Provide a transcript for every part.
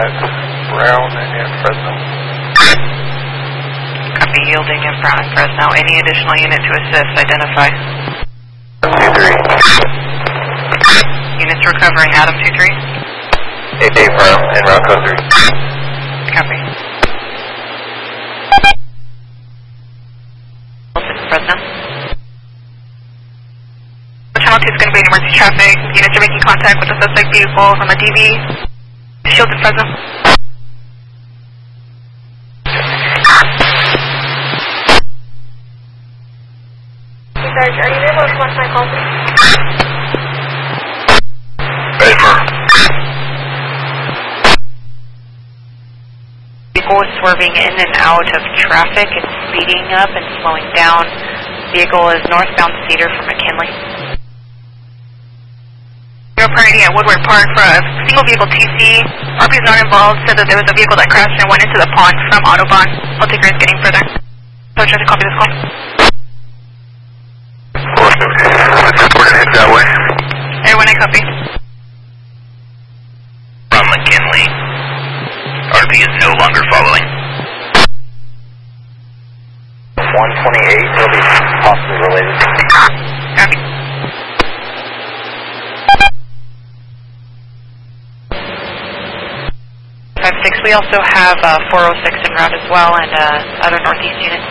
at Brown and Fresno. Copy, yielding in Brown and Fresno. Any additional unit to assist, identify. 2-3. Units recovering, Adam 2-3. 8 firm and route code 3. Copy. Fresno. Channel 2 is going to be in emergency traffic. Units are making contact with the suspect vehicle on the DV. Shields in Fresno. Sarge, are you able to respond to my call, please? Ready for. Vehicle is swerving in and out of traffic. It's speeding up and slowing down. Vehicle is northbound Cedar from McKinley. Priority at Woodward Park for a single vehicle TC. RP is not involved, said that there was a vehicle that crashed and went into the pond from Autobahn. I'll take risk getting further. So try to copy this call. Head that way. Everyone, I copy. From McKinley. RP is no longer following. 128 will be possibly related. Copy. We also have 406 en route as well and other northeast units.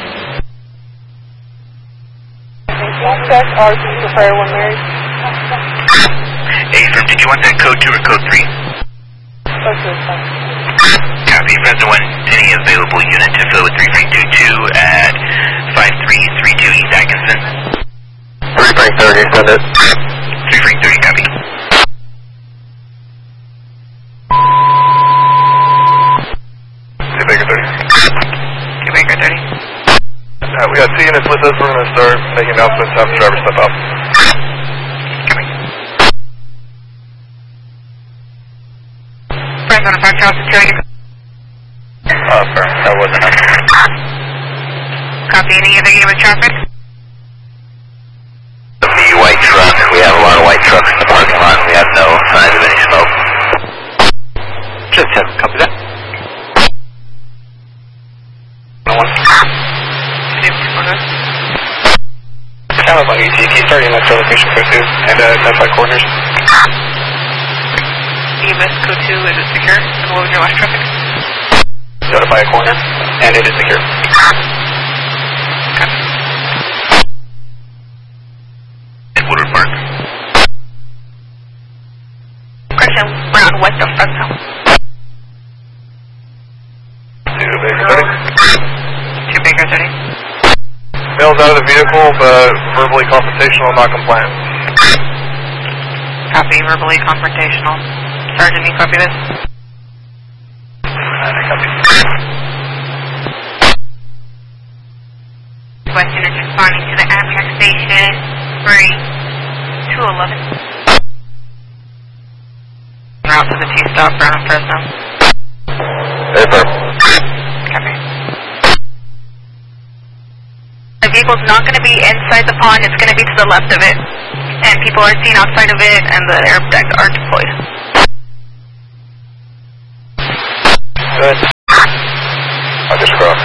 Check RP for Fire 1 Mary. Hey, firm, did you want that code 2 or code 3? Code 2 is fine. Copy, Fresno 1, any available unit to fill with 3322 at 5332 East Atkinson. 330, send it. 330, copy. Baker 30. We got 2 units with us. We're going to start making announcements, have the driver step up. Coming. Friends on the front house, security. Firm, that wasn't enough. Copy, any other unit with traffic? The white truck, we have a lot of white trucks in the parking lot. We have no signs of any smoke. Just 10, copy that. Channels on ECT starting next to location code 2 and identify corners. EMS code 2, is it secure? And what was your last traffic? Notify a corner, and it is secure. Copy. At Woodward Park. Question, Brown, west of Fresno. 2 Baker 30. 2 Baker 30. Male's out of the vehicle, but verbally confrontational and not compliant. Copy, verbally confrontational. Sergeant, you copy this? Copy. West units responding to the Amtrak station, Spring 211. Route to the T-stop, Brown and Fresno. Hey, firm. Copy. The vehicle's not going to be inside the pond, it's going to be to the left of it. And people are seen outside of it, and the airbags are deployed. Good. I just crossed.